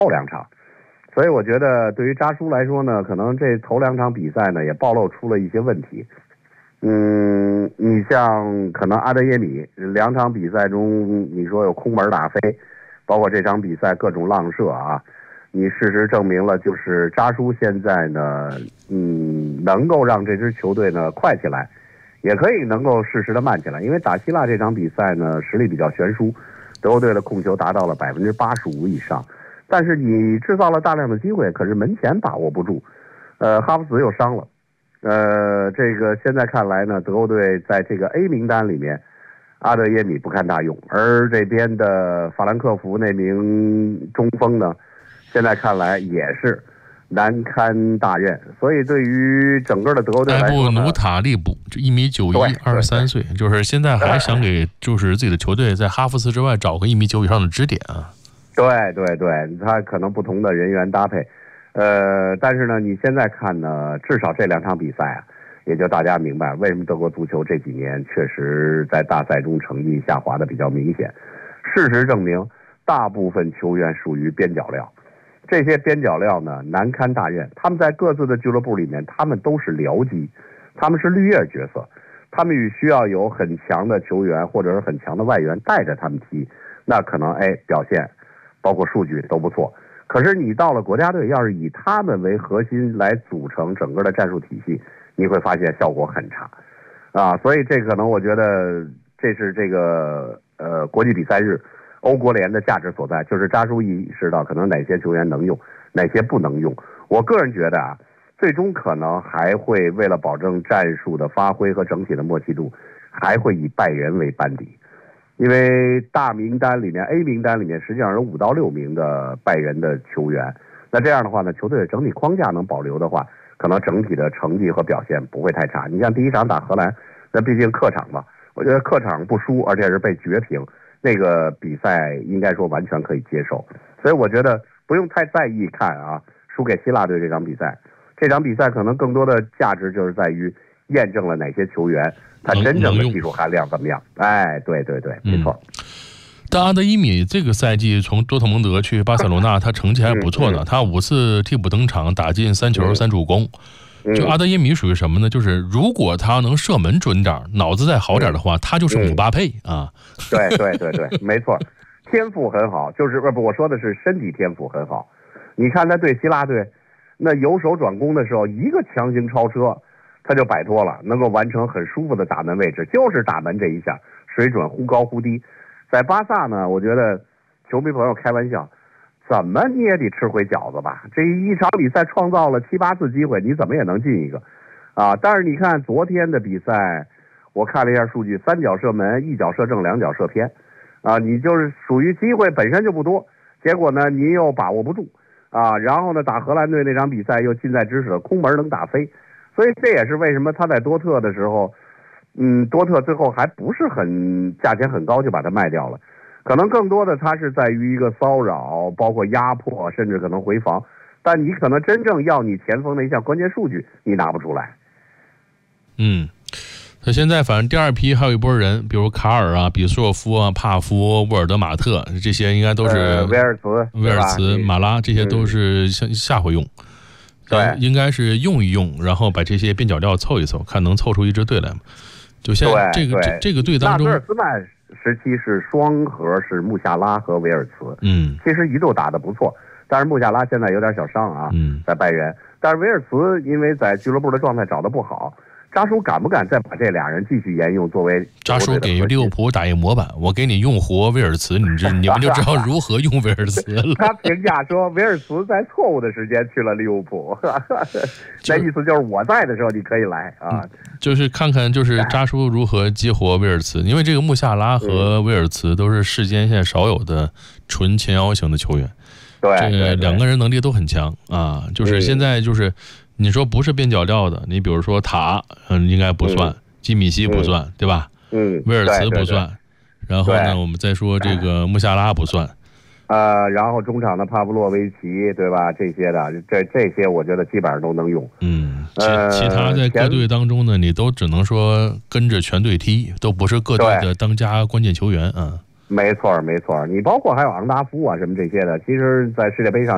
2场。所以我觉得对于扎叔来说呢，可能这头2场比赛呢也暴露出了一些问题。你像可能阿德耶米2场比赛中，你说有空门打飞，包括这场比赛各种浪射啊，你事实证明了，就是扎叔现在呢，能够让这支球队呢快起来，也可以能够适时的慢起来。因为打希腊这场比赛呢，实力比较悬殊，德国队的控球达到了85%以上。但是你制造了大量的机会，可是门前把握不住。哈弗茨又伤了。这个现在看来呢，德国队在这个 A 名单里面，阿德耶米不堪大用，而这边的法兰克福那名中锋呢，现在看来也是难堪大任。所以对于整个的德国队来说呢， 埃布努塔利卜1.91米，23岁，就是现在还想给就是自己的球队在哈弗茨之外找个1.9米以上的支点啊。 对，他可能不同的人员搭配，但是呢，你现在看呢，至少这2场比赛啊，也就大家明白为什么德国足球这几年确实在大赛中成绩下滑的比较明显。事实证明，大部分球员属于边角料，这些边角料呢难堪大任，他们在各自的俱乐部里面，他们都是僚机，他们是绿叶角色，他们需要有很强的球员或者是很强的外援带着他们踢，那可能表现包括数据都不错。可是你到了国家队，要是以他们为核心来组成整个的战术体系，你会发现效果很差啊。所以这可能我觉得这是这个国际比赛日欧国联的价值所在，就是扎叔意识到可能哪些球员能用，哪些不能用。我个人觉得啊，最终可能还会为了保证战术的发挥和整体的默契度，还会以拜仁为班底。因为大名单里面 A 名单里面实际上有5到6名的拜仁的球员，那这样的话呢，球队的整体框架能保留的话，可能整体的成绩和表现不会太差。你像第1场打荷兰，那毕竟客场嘛，我觉得客场不输，而且是被绝平，那个比赛应该说完全可以接受。所以我觉得不用太在意看啊，输给希腊队这场比赛，这场比赛可能更多的价值就是在于验证了哪些球员他真正的技术含量怎么样。对，没错。 但阿德伊米这个赛季从多特蒙德去巴塞罗那，他成绩还不错的，他5次替补登场，打进3球3助攻。就阿德耶米属于什么呢？就是如果他能射门准点，脑子再好点的话，他就是姆巴佩啊。 对，没错，天赋很好，就是我说的是身体天赋很好。你看他对希腊队，那由守转攻的时候，一个强行超车，他就摆脱了，能够完成很舒服的打门位置，就是打门这一下，水准忽高忽低。在巴萨呢，我觉得球迷朋友开玩笑，怎么你也得吃回饺子吧？这一场比赛创造了7、8次机会，你怎么也能进一个啊？但是你看昨天的比赛，我看了一下数据，3脚射门，1脚射正，2脚射偏，啊，你就是属于机会本身就不多，结果呢你又把握不住啊，然后呢打荷兰队那场比赛又近在咫尺，空门能打飞，所以这也是为什么他在多特的时候。多特最后还不是很价钱很高就把它卖掉了，可能更多的它是在于一个骚扰，包括压迫，甚至可能回防，但你可能真正要你前锋的一项关键数据你拿不出来。 他现在反正第2批还有一波人，比如卡尔啊、比索夫啊、帕夫、沃尔德马特，这些应该都是威尔茨、 马拉，这些都是下回用。 对， 应该是用一用，然后把这些边角料凑一凑，看能凑出一支队来吗？就像这个队当中， 纳德尔斯曼时期是双核，是穆夏拉和维尔茨，其实一度打得不错，但是穆夏拉现在有点小伤啊，在拜仁，但是维尔茨因为在俱乐部的状态找得不好。扎叔敢不敢再把这俩人继续沿用作为？ 扎叔给利物浦打一模板，我给你用活威尔茨，你们就知道如何用威尔茨了。 他评价说，威尔茨在错误的时间去了利物浦，那意思就是我在的时候你可以来啊。 就是看看就是扎叔如何激活威尔茨，因为这个穆夏拉和威尔茨都是世间现在少有的纯前腰型的球员，这2个人能力都很强啊。就是现在就是。你说不是边角料的，你比如说塔，应该不算，基米希不算，对吧？威尔茨不算，然后呢，我们再说这个穆夏拉不算， 然后中场的帕布洛维奇，对吧？这些的，这些我觉得基本上都能用。 其他在各队当中呢，你都只能说跟着全队踢，都不是各队的当家关键球员啊。 没错，你包括还有昂达夫啊什么这些的，其实在世界杯上。